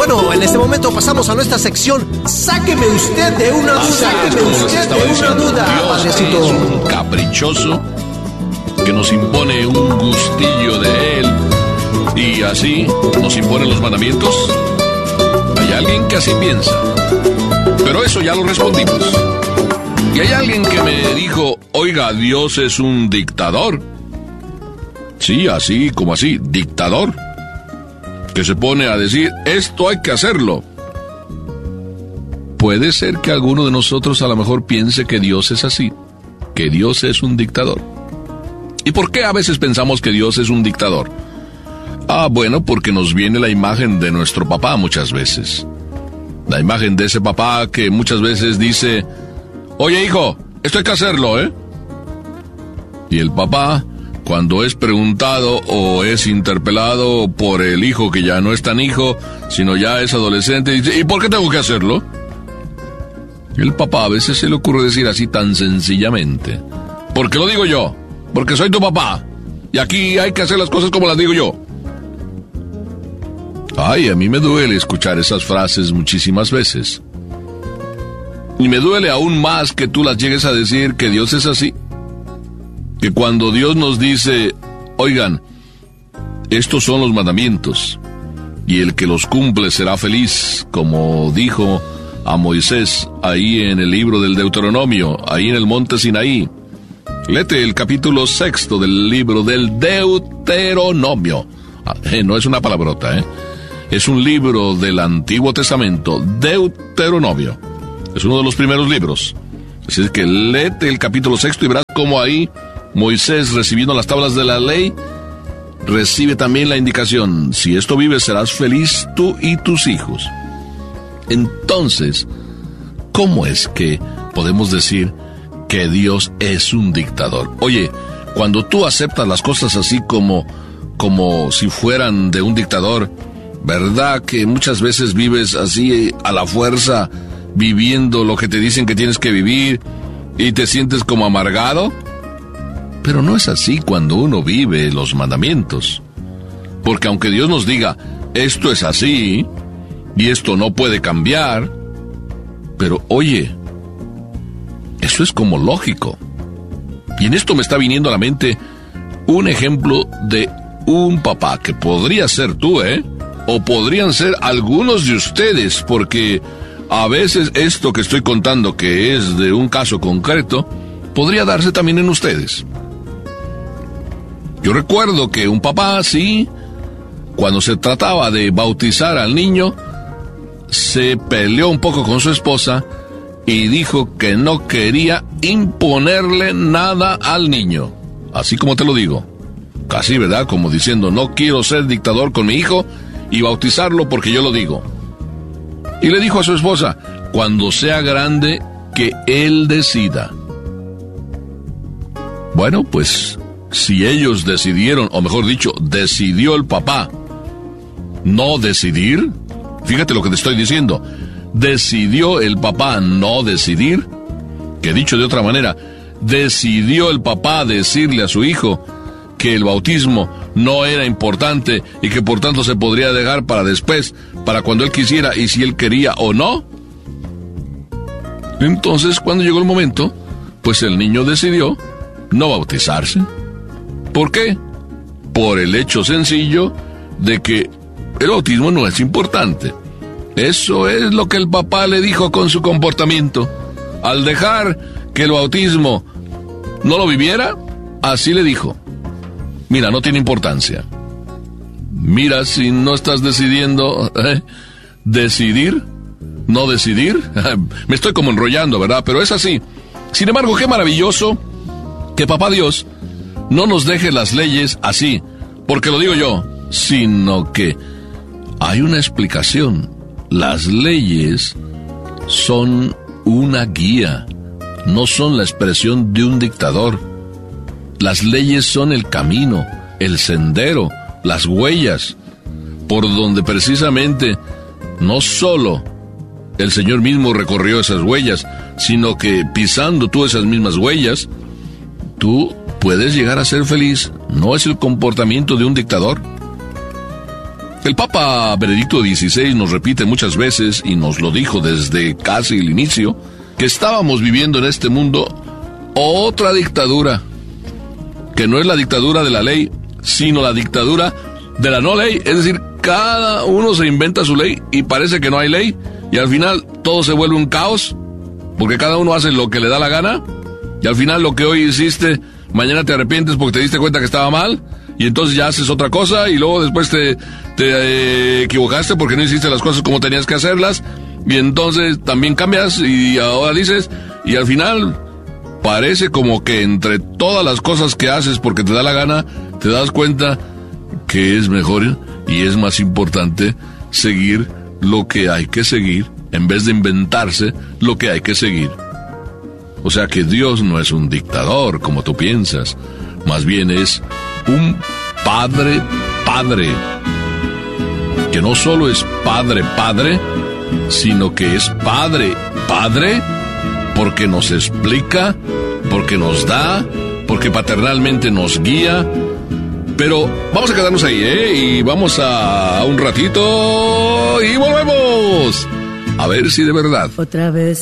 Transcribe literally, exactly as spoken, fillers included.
bueno, en este momento pasamos a nuestra sección. Sáqueme usted de una duda. Sáqueme usted de una duda, padrecito. Es un caprichoso que nos impone un gustillo de él y así nos imponen los mandamientos. Hay alguien que así piensa, pero eso ya lo respondimos. Y hay alguien que me dijo, oiga, Dios es un dictador. Sí, así como así, dictador. Que se pone a decir, esto hay que hacerlo. Puede ser que alguno de nosotros a lo mejor piense que Dios es así, que Dios es un dictador. ¿Y por qué a veces pensamos que Dios es un dictador? Ah, bueno, porque nos viene la imagen de nuestro papá muchas veces. La imagen de ese papá que muchas veces dice, oye hijo, esto hay que hacerlo, ¿eh? Y el papá, cuando es preguntado o es interpelado por el hijo que ya no es tan hijo, sino ya es adolescente, dice, ¿y por qué tengo que hacerlo? El papá a veces se le ocurre decir así tan sencillamente, porque lo digo yo, porque soy tu papá, y aquí hay que hacer las cosas como las digo yo. Ay, a mí me duele escuchar esas frases muchísimas veces. Y me duele aún más que tú las llegues a decir que Dios es así. Que cuando Dios nos dice, oigan, estos son los mandamientos, y el que los cumple será feliz, como dijo a Moisés ahí en el libro del Deuteronomio, ahí en el monte Sinaí. Léete el capítulo sexto del libro del Deuteronomio. Ah, eh, no es una palabrota, ¿eh? Es un libro del Antiguo Testamento, Deuteronomio. Es uno de los primeros libros. Así es que léete el capítulo sexto y verás cómo ahí Moisés, recibiendo las tablas de la ley, recibe también la indicación, si esto vives serás feliz tú y tus hijos. Entonces, ¿cómo es que podemos decir que Dios es un dictador? Oye, cuando tú aceptas las cosas así como, como si fueran de un dictador, ¿verdad que muchas veces vives así a la fuerza, viviendo lo que te dicen que tienes que vivir y te sientes como amargado? Pero no es así cuando uno vive los mandamientos. Porque aunque Dios nos diga, esto es así, y esto no puede cambiar, pero oye, eso es como lógico. Y en esto me está viniendo a la mente un ejemplo de un papá, que podría ser tú, ¿eh? O podrían ser algunos de ustedes, porque a veces esto que estoy contando, que es de un caso concreto, podría darse también en ustedes. Yo recuerdo que un papá, sí, cuando se trataba de bautizar al niño, se peleó un poco con su esposa y dijo que no quería imponerle nada al niño. Así como te lo digo. Casi, ¿verdad? Como diciendo, no quiero ser dictador con mi hijo y bautizarlo porque yo lo digo. Y le dijo a su esposa, cuando sea grande, que él decida. Bueno, pues si ellos decidieron, o mejor dicho, decidió el papá no decidir, fíjate lo que te estoy diciendo, decidió el papá no decidir, que dicho de otra manera, decidió el papá decirle a su hijo que el bautismo no era importante y que por tanto se podría dejar para después, para cuando él quisiera y si él quería o no. Entonces, cuando llegó el momento, pues el niño decidió no bautizarse. ¿Por qué? Por el hecho sencillo de que el bautismo no es importante. Eso es lo que el papá le dijo con su comportamiento. Al dejar que el bautismo no lo viviera, así le dijo, mira, no tiene importancia. Mira, si no estás decidiendo ¿eh? decidir, no decidir. Me estoy como enrollando, ¿verdad? Pero es así. Sin embargo, qué maravilloso que papá Dios no nos deje las leyes así, porque lo digo yo, sino que hay una explicación. Las leyes son una guía, no son la expresión de un dictador. Las leyes son el camino, el sendero, las huellas, por donde precisamente no solo el Señor mismo recorrió esas huellas, sino que pisando tú esas mismas huellas, tú puedes llegar a ser feliz. No es el comportamiento de un dictador. El Papa Benedicto dieciséis nos repite muchas veces, y nos lo dijo desde casi el inicio, que estábamos viviendo en este mundo otra dictadura, que no es la dictadura de la ley, sino la dictadura de la no ley. Es decir, cada uno se inventa su ley y parece que no hay ley, y al final todo se vuelve un caos, porque cada uno hace lo que le da la gana, y al final lo que hoy hiciste, mañana te arrepientes porque te diste cuenta que estaba mal, y entonces ya haces otra cosa, y luego después te, te eh, equivocaste porque no hiciste las cosas como tenías que hacerlas, y entonces también cambias, y ahora dices, y al final parece como que entre todas las cosas que haces porque te da la gana, te das cuenta que es mejor y es más importante seguir lo que hay que seguir, en vez de inventarse lo que hay que seguir. O sea que Dios no es un dictador como tú piensas, más bien es un padre, padre, que no solo es padre, padre, sino que es padre, padre, porque nos explica, porque nos da, porque paternalmente nos guía. Pero vamos a quedarnos ahí, ¿eh? Y vamos a, a un ratito y volvemos. A ver si de verdad. Otra vez.